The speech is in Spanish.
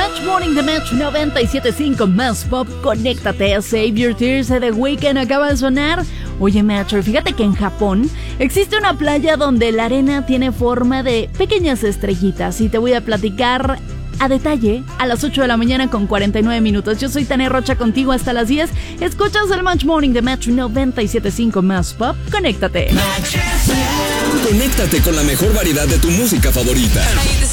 Match Morning de Match 97.5 Más Pop. Conéctate a Save Your Tears de The Weeknd. Acaba de sonar. Oye, Matcher, fíjate que en Japón existe una playa donde la arena tiene forma de pequeñas estrellitas. Y te voy a platicar a detalle a las 8 de la mañana con 49 minutos. Yo soy Tania Rocha, contigo hasta las 10. Escuchas el Match Morning de Match 97.5 Más Pop. Conéctate. Conéctate con la mejor variedad de tu música favorita.